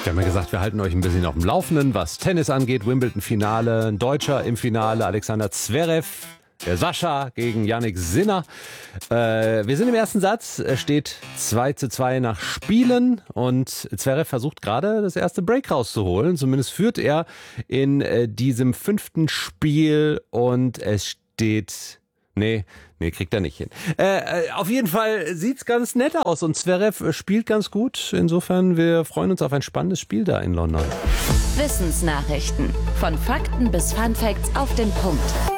Wir haben ja gesagt, wir halten euch ein bisschen auf dem Laufenden, was Tennis angeht. Wimbledon-Finale, ein Deutscher im Finale, Alexander Zverev. Der Sascha gegen Jannik Sinner. Wir sind im ersten Satz. Es steht 2:2 nach Spielen und Zverev versucht gerade das erste Break rauszuholen. Zumindest führt er in diesem 5. Spiel und es steht... Nee, kriegt er nicht hin. Auf jeden Fall sieht's ganz nett aus und Zverev spielt ganz gut. Insofern, wir freuen uns auf ein spannendes Spiel da in London. Wissensnachrichten. Von Fakten bis Funfacts auf den Punkt.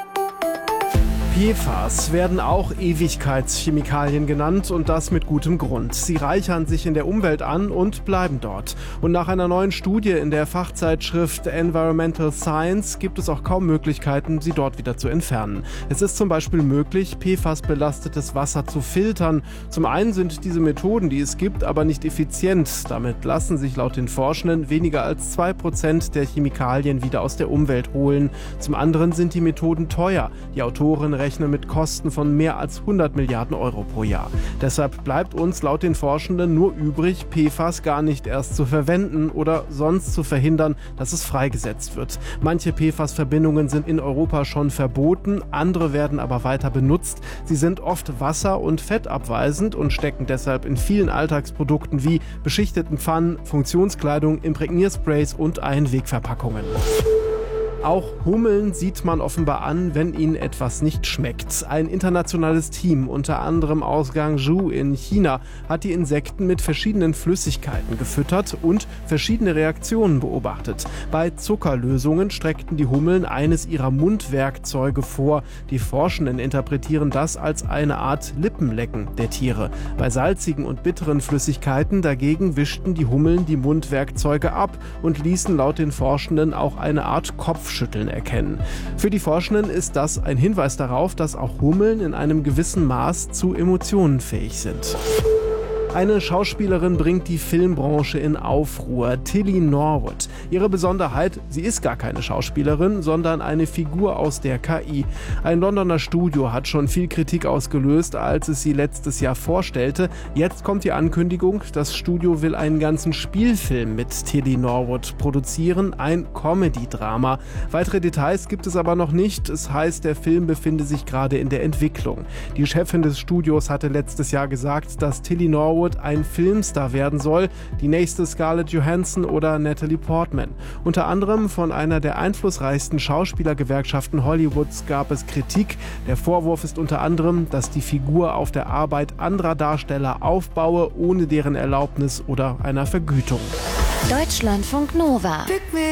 PFAS werden auch Ewigkeitschemikalien genannt und das mit gutem Grund. Sie reichern sich in der Umwelt an und bleiben dort. Und nach einer neuen Studie in der Fachzeitschrift Environmental Science gibt es auch kaum Möglichkeiten, sie dort wieder zu entfernen. Es ist zum Beispiel möglich, PFAS-belastetes Wasser zu filtern. Zum einen sind diese Methoden, die es gibt, aber nicht effizient. Damit lassen sich laut den Forschenden weniger als 2% der Chemikalien wieder aus der Umwelt holen. Zum anderen sind die Methoden teuer. Die Autoren rechnen mit Kosten von mehr als 100 Milliarden Euro pro Jahr. Deshalb bleibt uns laut den Forschenden nur übrig, PFAS gar nicht erst zu verwenden oder sonst zu verhindern, dass es freigesetzt wird. Manche PFAS-Verbindungen sind in Europa schon verboten, andere werden aber weiter benutzt. Sie sind oft wasser- und fettabweisend und stecken deshalb in vielen Alltagsprodukten wie beschichteten Pfannen, Funktionskleidung, Imprägniersprays und Einwegverpackungen. Auch Hummeln sieht man offenbar an, wenn ihnen etwas nicht schmeckt. Ein internationales Team, unter anderem aus Guangzhou in China, hat die Insekten mit verschiedenen Flüssigkeiten gefüttert und verschiedene Reaktionen beobachtet. Bei Zuckerlösungen streckten die Hummeln eines ihrer Mundwerkzeuge vor. Die Forschenden interpretieren das als eine Art Lippenlecken der Tiere. Bei salzigen und bitteren Flüssigkeiten dagegen wischten die Hummeln die Mundwerkzeuge ab und ließen laut den Forschenden auch eine Art Kopfschütteln erkennen. Für die Forschenden ist das ein Hinweis darauf, dass auch Hummeln in einem gewissen Maß zu Emotionen fähig sind. Eine Schauspielerin bringt die Filmbranche in Aufruhr, Tilly Norwood. Ihre Besonderheit, sie ist gar keine Schauspielerin, sondern eine Figur aus der KI. Ein Londoner Studio hat schon viel Kritik ausgelöst, als es sie letztes Jahr vorstellte. Jetzt kommt die Ankündigung, das Studio will einen ganzen Spielfilm mit Tilly Norwood produzieren, ein Comedy-Drama. Weitere Details gibt es aber noch nicht. Es heißt, der Film befinde sich gerade in der Entwicklung. Die Chefin des Studios hatte letztes Jahr gesagt, dass Tilly Norwood ein Filmstar werden soll, die nächste Scarlett Johansson oder Natalie Portman. Unter anderem von einer der einflussreichsten Schauspielergewerkschaften Hollywoods gab es Kritik. Der Vorwurf ist unter anderem, dass die Figur auf der Arbeit anderer Darsteller aufbaue, ohne deren Erlaubnis oder einer Vergütung. Deutschlandfunk Nova.